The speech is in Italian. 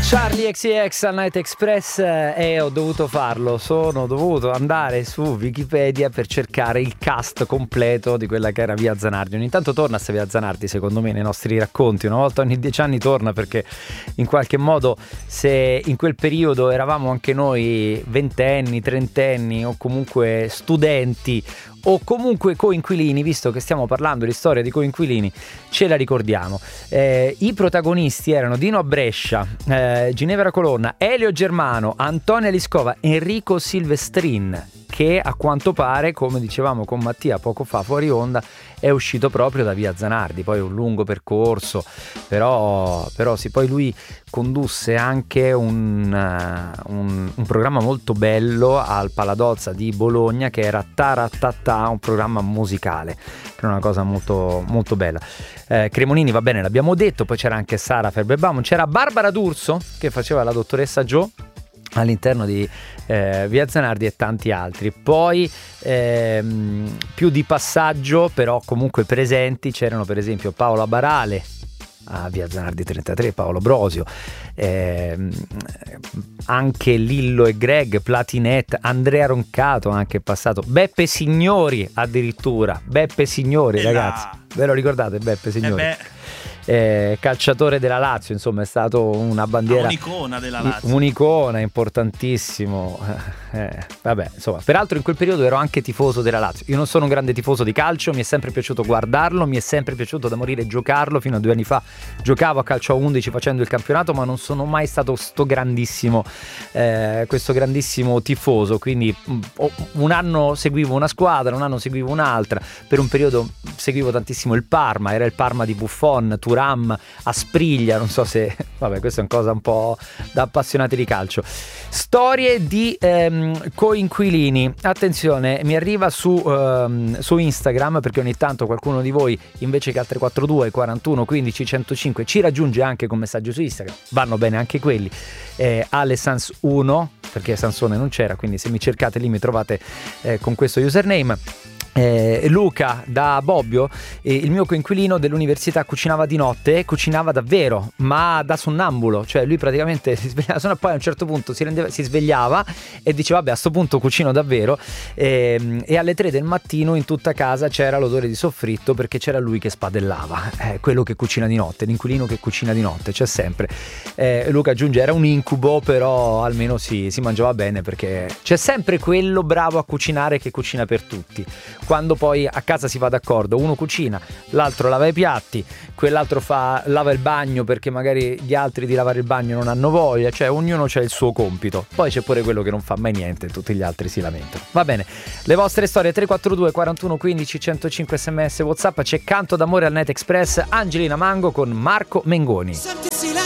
Charlie XCX al Night Express e ho dovuto farlo, sono dovuto andare su Wikipedia per cercare il cast completo di quella che era Via Zanardi. Ogni tanto torna sta Via Zanardi, secondo me, nei nostri racconti, una volta ogni 10 anni torna, perché in qualche modo, se in quel periodo eravamo anche noi ventenni, trentenni o comunque studenti o comunque coinquilini, visto che stiamo parlando di storia di coinquilini, ce la ricordiamo. I protagonisti erano Dino Brescia, Ginevra Colonna, Elio Germano, Antonia Liscova, Enrico Silvestrin, che a quanto pare, come dicevamo con Mattia poco fa fuori onda, è uscito proprio da Via Zanardi. Poi un lungo percorso, però sì, poi lui condusse anche un programma molto bello al Paladozza di Bologna, che era Taratatà, un programma musicale, che era una cosa molto, molto bella. Cremonini, va bene, l'abbiamo detto. Poi c'era anche Sara Ferberbaum, c'era Barbara D'Urso che faceva la dottoressa Jo all'interno di Via Zanardi e tanti altri. Poi più di passaggio, però comunque presenti, c'erano per esempio Paola Barale a Via Zanardi 33, Paolo Brosio, anche Lillo e Greg, Platinette, Andrea Roncato anche passato, Beppe Signori addirittura, Beppe Signori, ragazzi, ve lo ricordate Beppe Signori? Calciatore della Lazio, insomma è stato una bandiera, un'icona della Lazio, un'icona, importantissimo. Vabbè, insomma, peraltro in quel periodo ero anche tifoso della Lazio. Io non sono un grande tifoso di calcio, mi è sempre piaciuto guardarlo, mi è sempre piaciuto da morire giocarlo. Fino a 2 anni fa giocavo a calcio a 11 facendo il campionato, ma non sono mai stato questo grandissimo tifoso. Quindi un anno seguivo una squadra, un anno seguivo un'altra. Per un periodo seguivo tantissimo il Parma, era il Parma di Buffon, Thuram, Aspriglia, non so se... Vabbè, questa è una cosa un po' da appassionati di calcio. Storie di coinquilini. Attenzione, mi arriva su Instagram, perché ogni tanto qualcuno di voi, invece che al 342 41 15 105, ci raggiunge anche con messaggio su Instagram. Vanno bene anche quelli. Ale Sans 1, perché Sansone non c'era, quindi se mi cercate lì mi trovate con questo username. Luca da Bobbio, il mio coinquilino dell'università, cucinava di notte, cucinava davvero, ma da sonnambulo, cioè lui praticamente si svegliava, poi a un certo punto si svegliava e diceva vabbè, a sto punto cucino davvero, e alle 3 del mattino in tutta casa c'era l'odore di soffritto, perché c'era lui che spadellava, quello che cucina di notte, l'inquilino che cucina di notte, c'è sempre. Luca aggiunge, era un incubo, però almeno si mangiava bene, perché c'è sempre quello bravo a cucinare che cucina per tutti. Quando poi a casa si va d'accordo, uno cucina, l'altro lava i piatti, quell'altro lava il bagno perché magari gli altri di lavare il bagno non hanno voglia, cioè ognuno c'ha il suo compito. Poi c'è pure quello che non fa mai niente e tutti gli altri si lamentano. Va bene, le vostre storie 342 41 15 105 sms WhatsApp. C'è Canto d'amore al Night Express, Angelina Mango con Marco Mengoni. Senti silenzio